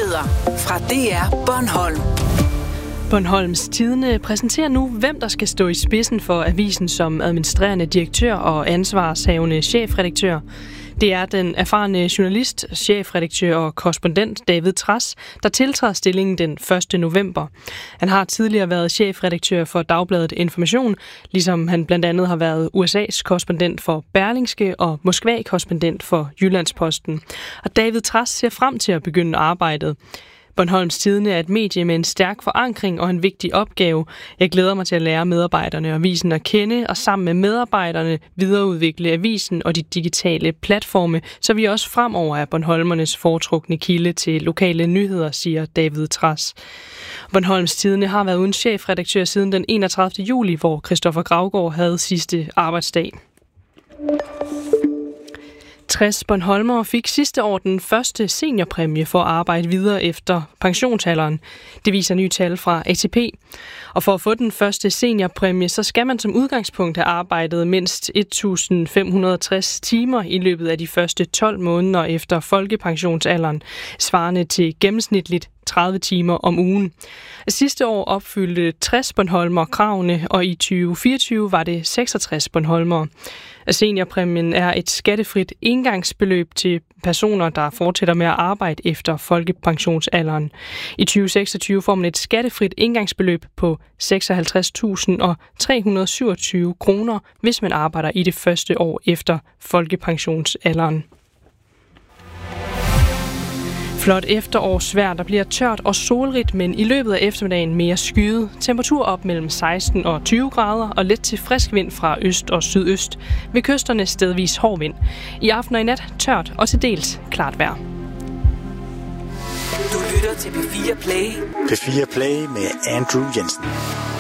Nyheder fra DR Bornholm. Bornholms Tidende præsenterer nu, hvem der skal stå i spidsen for avisen som administrerende direktør og ansvarshavende chefredaktør. Det er den erfarne journalist, chefredaktør og korrespondent David Trads, der tiltræder stillingen den 1. november. Han har tidligere været chefredaktør for Dagbladet Information, ligesom han blandt andet har været USA's korrespondent for Berlingske og Moskva-korrespondent for Jyllandsposten. Og David Trads ser frem til at begynde arbejdet. Bornholms Tidende er et medie med en stærk forankring og en vigtig opgave. Jeg glæder mig til at lære medarbejderne og avisen at kende, og sammen med medarbejderne videreudvikle avisen og de digitale platforme, så vi også fremover er bornholmernes foretrukne kilde til lokale nyheder, siger David Trads. Bornholms Tidende har været uden chefredaktør siden den 31. juli, hvor Christoffer Gravgaard havde sidste arbejdsdag. 60 bornholmere fik sidste år den første seniorpræmie for at arbejde videre efter pensionsalderen. Det viser nye tal fra ATP. Og for at få den første seniorpræmie, så skal man som udgangspunkt have arbejdet mindst 1.560 timer i løbet af de første 12 måneder efter folkepensionsalderen, svarende til gennemsnitligt 30 timer om ugen. Sidste år opfyldte 60 bornholmere kravene, og i 2024 var det 66 bornholmere. Seniorpræmien er et skattefrit engangsbeløb til personer, der fortsætter med at arbejde efter folkepensionsalderen. I 2026 får man et skattefrit engangsbeløb på 56.327 kroner, hvis man arbejder i det første år efter folkepensionsalderen. Flot efterårsvejr, der bliver tørt og solrigt, men i løbet af eftermiddagen mere skyet. Temperatur op mellem 16 og 20 grader og let til frisk vind fra øst og sydøst. Ved kysterne stedvis hård vind. I aften og i nat tørt og til dels klart vejr. Du lytter til P4 Play. P4 Play med Andrew Jensen.